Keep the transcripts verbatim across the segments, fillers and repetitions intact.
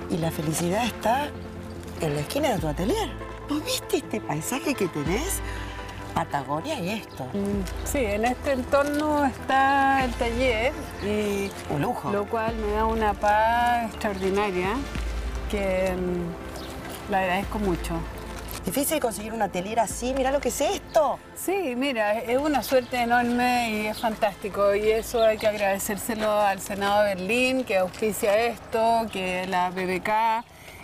Y la felicidad está en la esquina de tu atelier. ¿Vos viste este paisaje que tenés? Patagonia y esto. Sí, en este entorno está el taller y Un lujo. lo cual me da una paz extraordinaria que mm, le agradezco mucho. Difícil conseguir un atelier así, mirá lo que es esto. Sí, mira, es una suerte enorme y es fantástico y eso hay que agradecérselo al Senado de Berlín que auspicia esto, que la B B K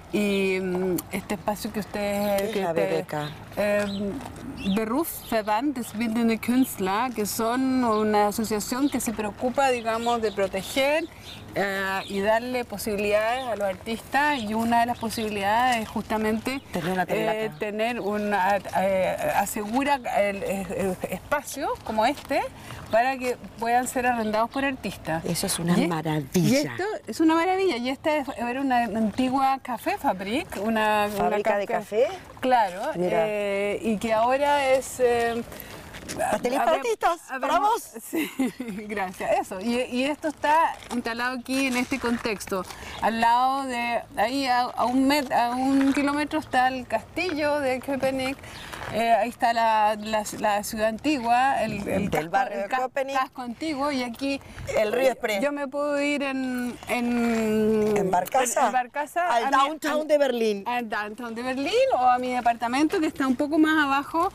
y mm, este espacio que ustedes... ¿Qué es que la te- B B K? eh, Berufsverband des Bildenden Künstler, que son una asociación que se preocupa, digamos, de proteger eh, y darle posibilidades a los artistas y una de las posibilidades es justamente Tener un atelier acá. tener una eh, asegura el, el- el espacio como este para que puedan ser arrendados por artistas. Eso es una Y- maravilla. Y esto es una maravilla. Y esta es- era una antigua café fabric, una ¿Fábrica una de café? Claro, Mira. eh, y que ahora es... eh, Atelier a para ver- artistas, a ver, para vos. Sí, gracias. Eso. Y, y esto está instalado aquí en este contexto. Al lado de, ahí a, a un, met- a un kilómetro está el castillo de Köpenick. Eh, ahí está la, la- la ciudad antigua, el, el Del casco, barrio el de ca- Köpenick. casco antiguo. Y aquí El río Express. yo me puedo ir en... ¿En, ¿En Barcaza? en- en Barcaza Al a mi- downtown a- de Berlín. al downtown de Berlín o a mi departamento que está un poco más abajo,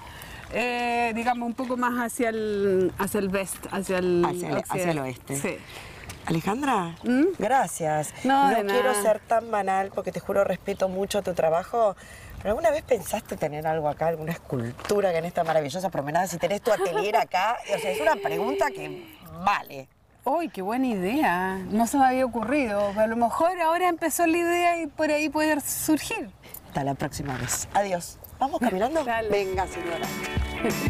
eh, digamos un poco más hacia el hacia el west, hacia el, Hacia el- hacia el oeste. Sí. Alejandra, gracias. No, de quiero nada. ser tan banal porque te juro respeto mucho tu trabajo. ¿Pero alguna vez pensaste tener algo acá, alguna escultura que en esta maravillosa promenada, si tenés tu atelier acá? O sea, es una pregunta que vale. ¡Uy, qué buena idea! No se me había ocurrido. A lo mejor ahora empezó la idea y por ahí puede surgir. Hasta la próxima vez. Adiós. ¿Vamos caminando? Dale. Venga, señora.